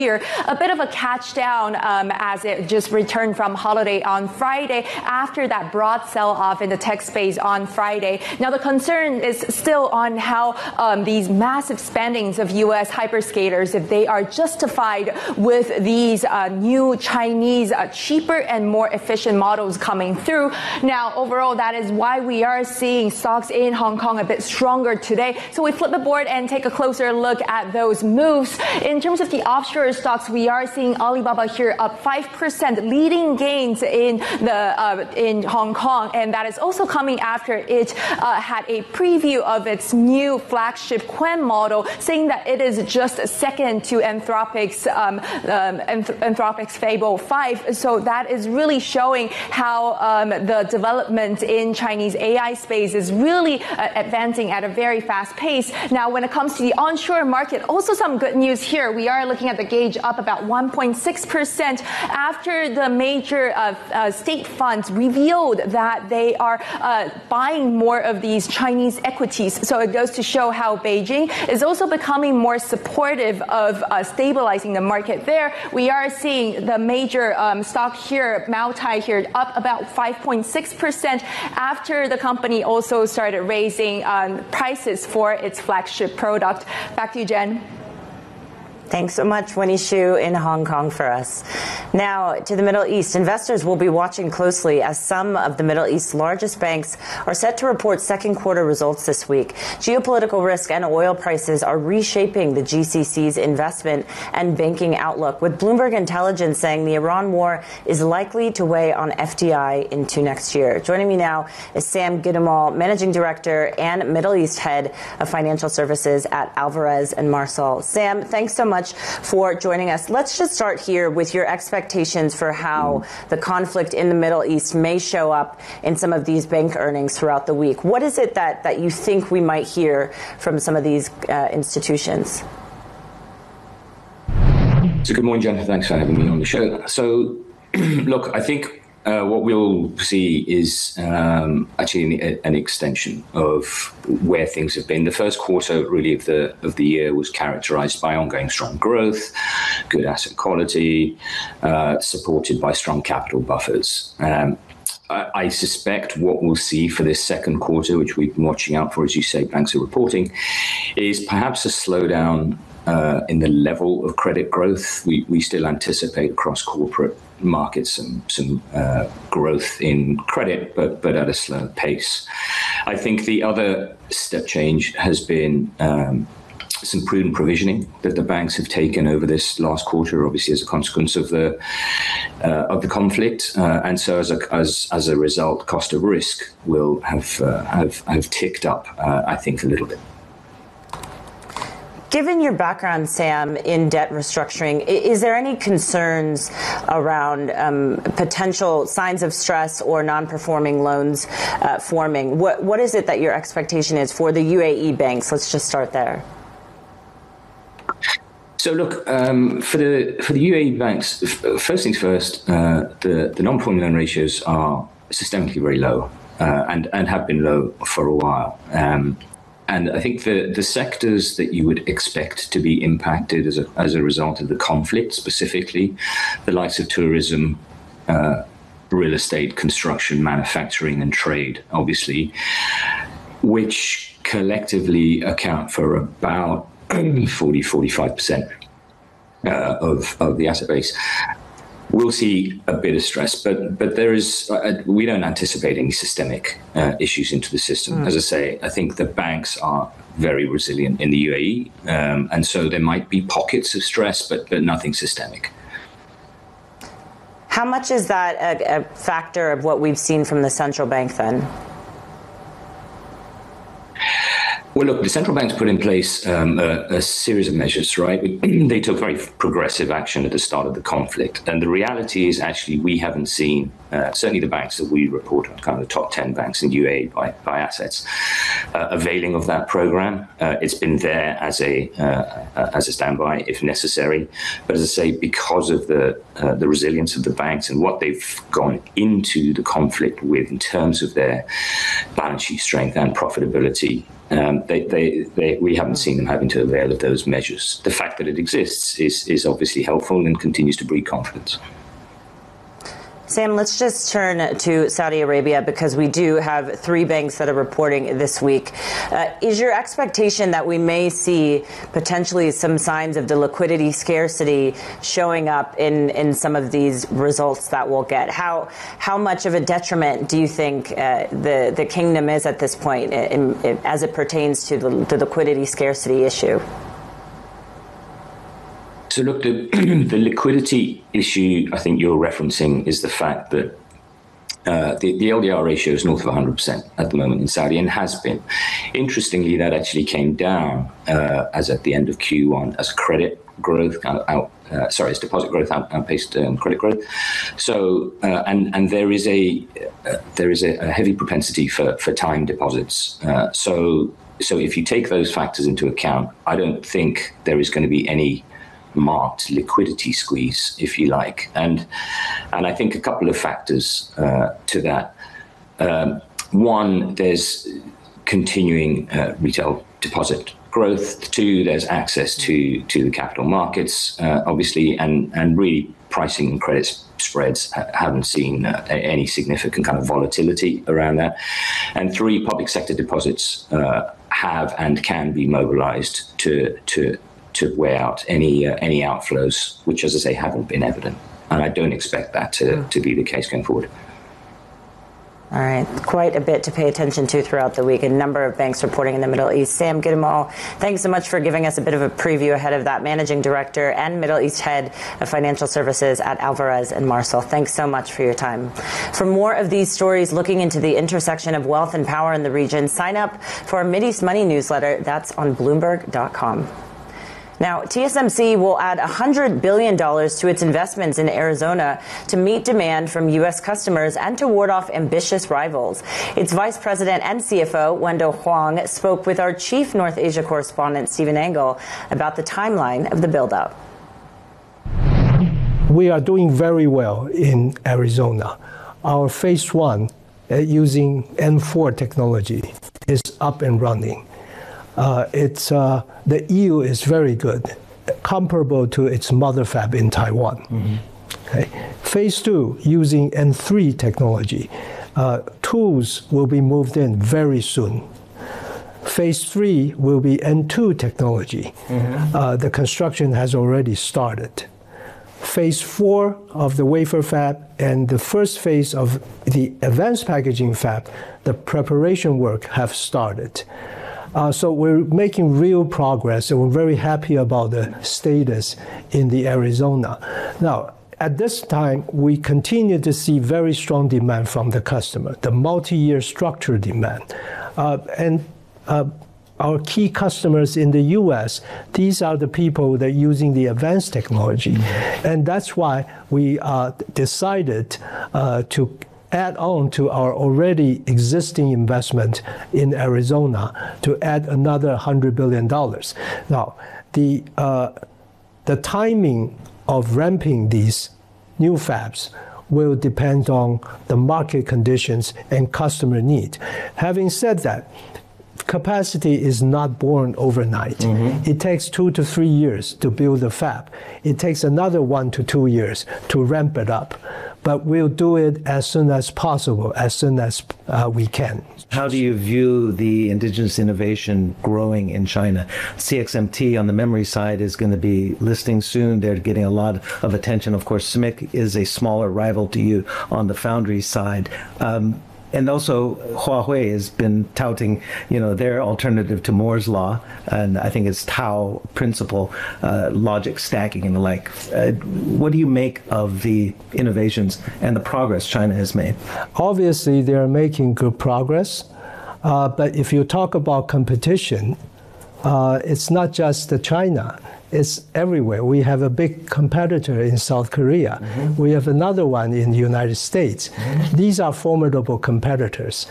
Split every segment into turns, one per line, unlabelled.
a bit of a catch down as it just returned from holiday on Friday after that broad sell-off in the tech space on Friday. Now, the concern is still on how these massive spendings of U.S. hyperscalers, if they are justified with these new Chinese cheaper and more efficient models coming through. Now, overall, that is why we are seeing stocks in Hong Kong a bit stronger today. So we flip the board and take a closer look at those moves. In terms of the offshore stocks, we are seeing Alibaba here up 5%, leading gains in Hong Kong, and that is also coming after it had a preview of its new flagship Qwen model, saying that it is just second to Anthropic's Fable 5. So that is really showing how the development in Chinese AI space is really advancing at a very fast pace. Now, when it comes to the onshore market, also some good news here. We are looking at the gauge up about 1.6% after the major state funds revealed that they are buying more of these Chinese equities. So it goes to show how Beijing is also becoming more supportive of stabilizing the market there. We are seeing the major stock here, Moutai here, up about 5.6% after the company also started raising prices for its flagship product. Back to you, Jen.
Thanks so much, Winnie Xu in Hong Kong for us. Now to the Middle East. Investors will be watching closely as some of the Middle East's largest banks are set to report second quarter results this week. Geopolitical risk and oil prices are reshaping the GCC's investment and banking outlook, with Bloomberg Intelligence saying the Iran war is likely to weigh on FDI into next year. Joining me now is Sam Gidoomal, Managing Director and Middle East Head of Financial Services at Alvarez & Marsal. Sam, thanks so much for joining us. Let's just start here with your expectations for how the conflict in the Middle East may show up in some of these bank earnings throughout the week. What is it that you think we might hear from some of these institutions?
So good morning, Jen. Thanks for having me on the show. So look, I think what we'll see is actually an extension of where things have been. The first quarter, really, of the year was characterized by ongoing strong growth, good asset quality, supported by strong capital buffers. I suspect what we'll see for this second quarter, which we've been watching out for, as you say, banks are reporting, is perhaps a slowdown in the level of credit growth. We still anticipate across corporate markets some growth in credit, but at a slow pace. I think the other step change has been some prudent provisioning that the banks have taken over this last quarter, obviously as a consequence of the conflict, and so as a result, cost of risk will have ticked up, I think, a little bit.
Given your background, Sam, in debt restructuring, is there any concerns around potential signs of stress or non-performing loans forming? What is it that your expectation is for the UAE banks? Let's just start there.
So look, for the UAE banks, first things first, the non-performing loan ratios are systemically very low and have been low for a while. And I think the sectors that you would expect to be impacted as a result of the conflict, specifically the likes of tourism, real estate, construction, manufacturing, and trade, obviously, which collectively account for about 40-45% of the asset base. We'll see a bit of stress, but there is we don't anticipate any systemic issues into the system. As I say, I think the banks are very resilient in the UAE, and so there might be pockets of stress, but nothing systemic.
How much is that a factor of what we've seen from the central bank then?
Well, look, the central banks put in place a series of measures, right? They took very progressive action at the start of the conflict. And the reality is actually we haven't seen certainly the banks that we report on, kind of the top 10 banks in UAE by assets, availing of that program. It's been there as a standby if necessary. But as I say, because of the resilience of the banks and what they've gone into the conflict with in terms of their balance sheet strength and profitability, we haven't seen them having to avail of those measures. The fact that it exists is obviously helpful and continues to breed confidence.
Sam, let's just turn to Saudi Arabia because we do have 3 banks that are reporting this week. Is your expectation that we may see potentially some signs of the liquidity scarcity showing up in some of these results that we'll get? How much of a detriment do you think the kingdom is at this point as it pertains to the liquidity scarcity issue?
So look, the liquidity issue I think you're referencing is the fact that the LDR ratio is north of 100% at the moment in Saudi and has been. Interestingly, that actually came down as at the end of Q1 as credit growth as deposit growth outpaced credit growth. So and there is a heavy propensity for time deposits. So if you take those factors into account, I don't think there is going to be any marked liquidity squeeze, if you like, and I think a couple of factors to that. One, there's continuing retail deposit growth. 2, there's access to the capital markets, obviously, and really pricing and credit spreads haven't seen any significant kind of volatility around that. And 3, public sector deposits have and can be mobilized to weigh out any outflows, which, as I say, haven't been evident. And I don't expect that to be the case going forward.
All right. Quite a bit to pay attention to throughout the week. A number of banks reporting in the Middle East. Sam Gidoomal, thanks so much for giving us a bit of a preview ahead of that. Managing Director and Middle East Head of Financial Services at Alvarez & Marsal. Thanks so much for your time. For more of these stories looking into the intersection of wealth and power in the region, sign up for our Mideast Money newsletter. That's on Bloomberg.com. Now, TSMC will add $100 billion to its investments in Arizona to meet demand from U.S. customers and to ward off ambitious rivals. Its Vice President and CFO, Wendell Huang, spoke with our Chief North Asia correspondent, Stephen Engel, about the timeline of the build-out.
We are doing very well in Arizona. Our phase 1 using N4 technology is up and running. The yield is very good, comparable to its mother fab in Taiwan. Mm-hmm. Okay. Phase 2, using N3 technology. Tools will be moved in very soon. Phase 3 will be N2 technology. Mm-hmm. The construction has already started. Phase 4 of the wafer fab and the first phase of the advanced packaging fab, the preparation work have started. So we're making real progress, and we're very happy about the status in the Arizona. Now, at this time, we continue to see very strong demand from the customer, the multi-year structured demand. Our key customers in the U.S., these are the people that are using the advanced technology. And that's why we decided to add on to our already existing investment in Arizona to add another $100 billion. Now, the timing of ramping these new fabs will depend on the market conditions and customer need. Having said that, capacity is not born overnight. Mm-hmm. It takes 2 to 3 years to build a fab. It takes another 1 to 2 years to ramp it up. But we'll do it as soon as possible, as soon as we can.
How do you view the indigenous innovation growing in China? CXMT on the memory side is going to be listing soon. They're getting a lot of attention. Of course, SMIC is a smaller rival to you on the foundry side. And also, Huawei has been touting, their alternative to Moore's law, and I think it's Tau principle, logic stacking and the like. What do you make of the innovations and the progress China has made?
Obviously, they're making good progress, but if you talk about competition, it's not just China. is everywhere. We have a big competitor in South Korea. Mm-hmm. We have another one in the United States. Mm-hmm. These are formidable competitors.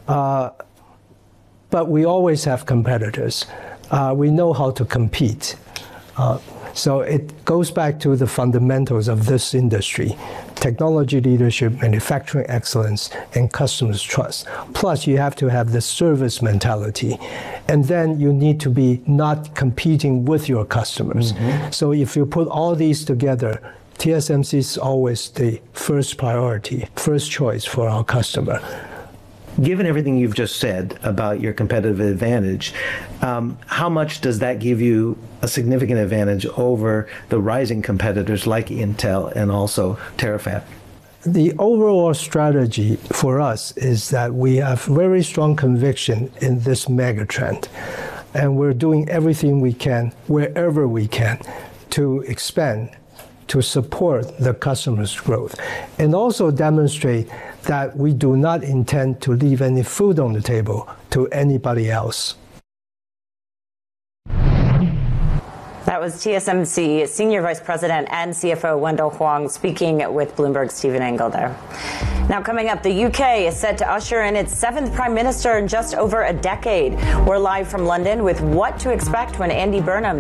But we always have competitors. We know how to compete. So it goes back to the fundamentals of this industry: technology leadership, manufacturing excellence, and customers' trust. Plus, you have to have the service mentality. And then you need to be not competing with your customers. Mm-hmm. So if you put all these together, TSMC is always the first priority, first choice for our customer.
Given everything you've just said about your competitive advantage, how much does that give you a significant advantage over the rising competitors like Intel and also Terafab?
The overall strategy for us is that we have very strong conviction in this megatrend, and we're doing everything we can, wherever we can, to expand, to support the customer's growth, and also demonstrate that we do not intend to leave any food on the table to anybody else.
That was TSMC Senior Vice President and CFO Wendell Huang speaking with Bloomberg's Stephen Engel there. Now coming up, the UK is set to usher in its 7th Prime Minister in just over a decade. We're live from London with what to expect when Andy Burnham